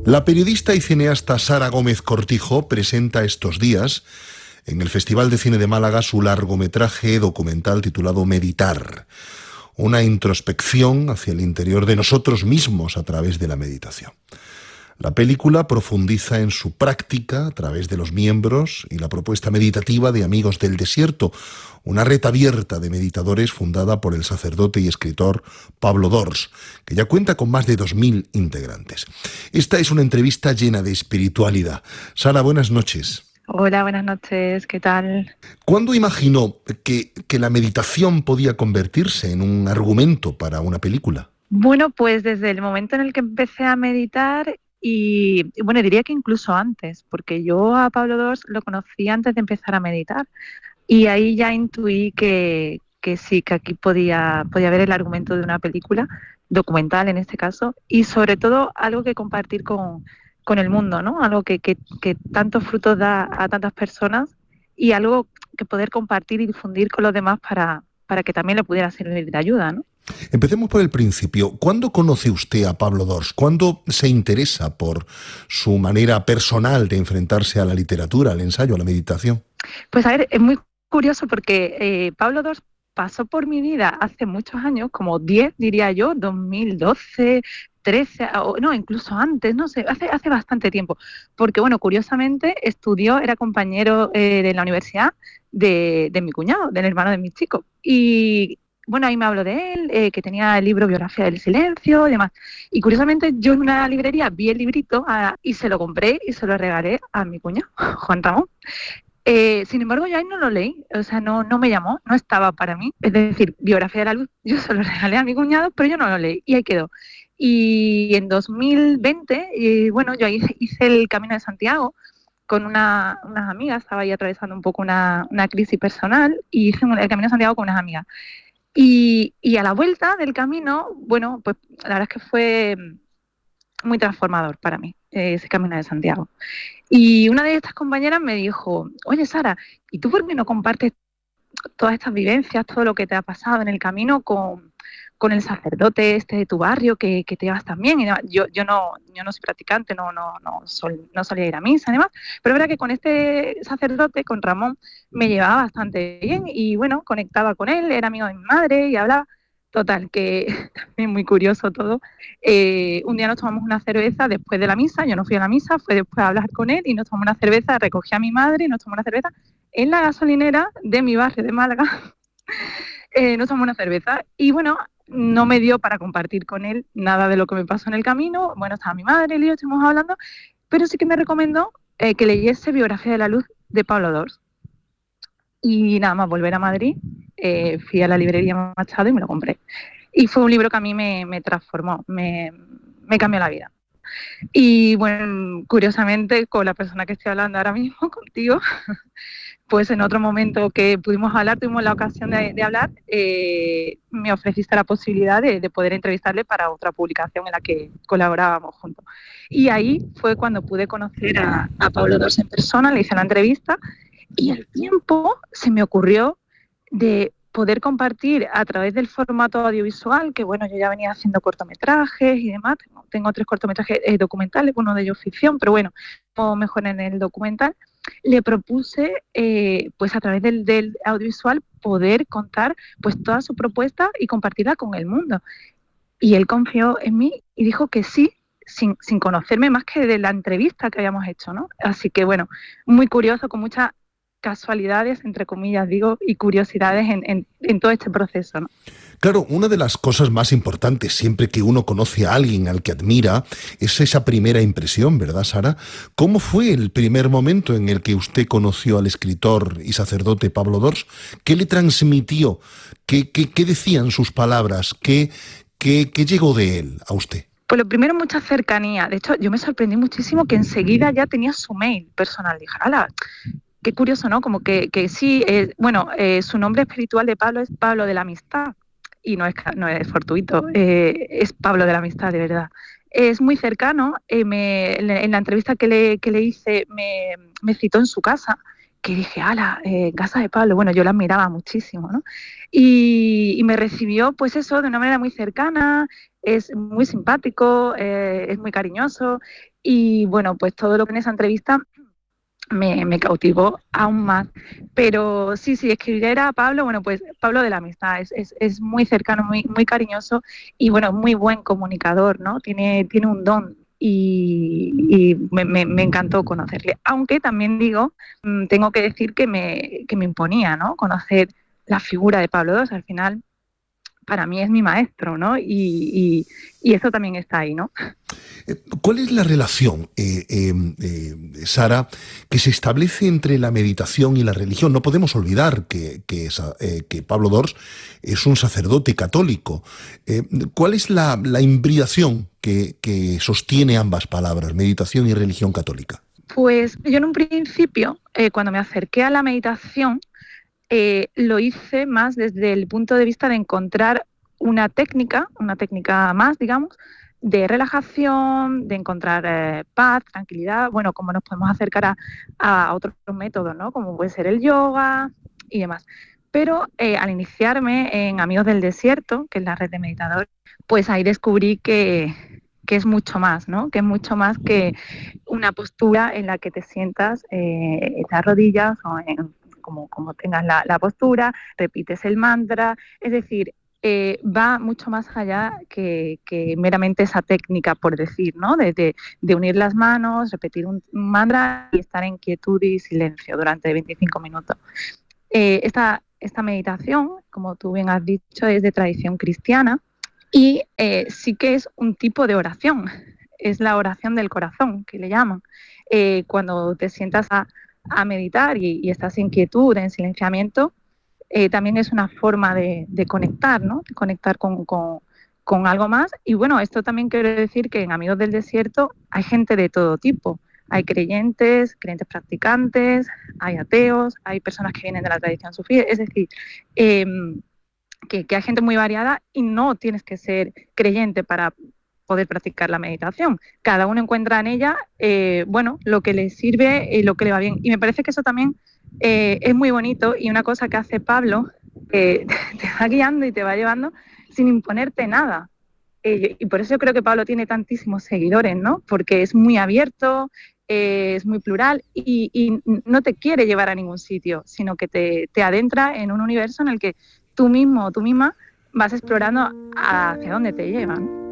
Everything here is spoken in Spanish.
La periodista y cineasta Sara Gómez Cortijo presenta estos días en el Festival de Cine de Málaga su largometraje documental titulado Meditar, una introspección hacia el interior de nosotros mismos a través de la meditación. La película profundiza en su práctica a través de los miembros y la propuesta meditativa de Amigos del Desierto, una red abierta de meditadores fundada por el sacerdote y escritor Pablo Dors, que ya cuenta con más de 2000 integrantes. Esta es una entrevista llena de espiritualidad. Sara, buenas noches. Hola, buenas noches, ¿qué tal? ¿Cuándo imaginó que la meditación podía convertirse en un argumento para una película? Bueno, pues desde el momento en el que empecé a meditar y bueno, diría que incluso antes, porque yo a Pablo Dors lo conocí antes de empezar a meditar y ahí ya intuí que sí, que aquí podía haber el argumento de una película, documental en este caso, y sobre todo algo que compartir con el mundo, ¿no? Algo que tantos frutos da a tantas personas y algo que poder compartir y difundir con los demás para que también le pudiera servir de ayuda, ¿no? Empecemos por el principio. ¿Cuándo conoce usted a Pablo Dors? ¿Cuándo se interesa por su manera personal de enfrentarse a la literatura, al ensayo, a la meditación? Pues a ver, es muy curioso porque Pablo Dors pasó por mi vida hace muchos años, como 10 diría yo, 2012, 13, o no, incluso antes, no sé, hace bastante tiempo. Porque bueno, curiosamente era compañero de la universidad de mi cuñado, del hermano de mi chico. Y bueno, ahí me habló de él, que tenía el libro Biografía del Silencio y demás. Y curiosamente yo en una librería vi el librito y se lo compré y se lo regalé a mi cuñado, Juan Ramón. Sin embargo, yo ahí no lo leí, o sea, no me llamó, no estaba para mí. Es decir, Biografía de la Luz, yo se lo regalé a mi cuñado, pero yo no lo leí y ahí quedó. Y en 2020, bueno, yo hice el Camino de Santiago con unas amigas, estaba ahí atravesando un poco una crisis personal y hice el Camino de Santiago con unas amigas. Y a la vuelta del camino, bueno, pues la verdad es que fue muy transformador para mí, ese Camino de Santiago. Y una de estas compañeras me dijo, oye Sara, ¿y tú por qué no compartes todas estas vivencias, todo lo que te ha pasado en el camino con el sacerdote de tu barrio que te llevas tan bien? Y yo no soy practicante, no solía ir a misa ni más, pero es verdad que con este sacerdote, con Ramón, me llevaba bastante bien y bueno, conectaba con él, era amigo de mi madre y hablaba. Total, que también muy curioso todo. Un día nos tomamos una cerveza después de la misa, yo no fui a la misa, fue después a hablar con él y nos tomamos una cerveza, recogí a mi madre y nos tomamos una cerveza en la gasolinera de mi barrio de Málaga. Nos tomamos una cerveza y bueno, no me dio para compartir con él nada de lo que me pasó en el camino. Bueno, estaba mi madre, y yo estuvimos hablando, pero sí que me recomendó que leyese Biografía de la Luz de Pablo Dors. Y nada más volver a Madrid, fui a la librería Machado y me lo compré. Y fue un libro que a mí me transformó, me cambió la vida. Y bueno, curiosamente, con la persona que estoy hablando ahora mismo, contigo, pues en otro momento que pudimos hablar, tuvimos la ocasión de hablar, me ofreciste la posibilidad de poder entrevistarle para otra publicación en la que colaborábamos juntos. Y ahí fue cuando pude conocer a Pablo Dors en persona, le hice la entrevista y al tiempo se me ocurrió de poder compartir a través del formato audiovisual, que bueno, yo ya venía haciendo cortometrajes y demás, tengo 3 cortometrajes documentales, uno de ellos ficción, pero bueno, mejor en el documental, le propuse pues a través del audiovisual poder contar pues toda su propuesta y compartirla con el mundo. Y él confió en mí y dijo que sí, sin conocerme más que de la entrevista que habíamos hecho, ¿no? Así que bueno, muy curioso, con muchas casualidades, entre comillas digo, y curiosidades en todo este proceso, ¿no? Claro, una de las cosas más importantes siempre que uno conoce a alguien al que admira es esa primera impresión, ¿verdad, Sara? ¿Cómo fue el primer momento en el que usted conoció al escritor y sacerdote Pablo Dors? ¿Qué le transmitió? ¿Qué decían sus palabras? ¿Qué llegó de él a usted? Pues lo primero, mucha cercanía. De hecho, yo me sorprendí muchísimo que enseguida ya tenía su mail personal. Dije, ¡hala! Qué curioso, ¿no? Como que sí, su nombre espiritual de Pablo es Pablo de la Amistad. Y no es fortuito, es Pablo de la Amistad, de verdad. Es muy cercano, en la entrevista que le hice me citó en su casa, que dije, ¡hala! Casa de Pablo. Bueno, yo la admiraba muchísimo, ¿no? Y me recibió, pues eso, de una manera muy cercana, es muy simpático, es muy cariñoso y bueno, pues todo lo que en esa entrevista me cautivó aún más. Pero sí, si escribiera a Pablo, bueno, pues Pablo de la amistad, es muy cercano, muy cariñoso y bueno, muy buen comunicador, ¿no? Tiene un don y me encantó conocerle. Aunque también digo, tengo que decir que me imponía, ¿no? Conocer la figura de Pablo II, al final para mí es mi maestro, ¿no? Y eso también está ahí, ¿no? ¿Cuál es la relación, Sara, que se establece entre la meditación y la religión? No podemos olvidar que Pablo Dors es un sacerdote católico. ¿Cuál es la hibridación que sostiene ambas palabras, meditación y religión católica? Pues yo en un principio, cuando me acerqué a la meditación, lo hice más desde el punto de vista de encontrar una técnica más, digamos, de relajación, de encontrar paz, tranquilidad, bueno, como nos podemos acercar a otros métodos, ¿no? Como puede ser el yoga y demás. Pero al iniciarme en Amigos del Desierto, que es la red de meditadores, pues ahí descubrí que es mucho más, ¿no? Que es mucho más que una postura en la que te sientas echas rodillas o como tengas la postura, repites el mantra, es decir, va mucho más allá que meramente esa técnica, por decir, ¿no? De unir las manos, repetir un mantra y estar en quietud y silencio durante 25 minutos. Esta meditación, como tú bien has dicho, es de tradición cristiana y sí que es un tipo de oración, es la oración del corazón, que le llaman. Cuando te sientas a meditar y estás en quietud, en silenciamiento, también es una forma de conectar, ¿no? De conectar con algo más. Y bueno, esto también quiere decir que en Amigos del Desierto hay gente de todo tipo. Hay creyentes practicantes, hay ateos, hay personas que vienen de la tradición sufí. Es decir, que hay gente muy variada y no tienes que ser creyente para poder practicar la meditación. Cada uno encuentra en ella, bueno, lo que le sirve y lo que le va bien. Y me parece que eso también es muy bonito y una cosa que hace Pablo, te va guiando y te va llevando sin imponerte nada. Y por eso yo creo que Pablo tiene tantísimos seguidores, ¿no? Porque es muy abierto, es muy plural y no te quiere llevar a ningún sitio, sino que te adentra en un universo en el que tú mismo o tú misma vas explorando hacia dónde te llevan.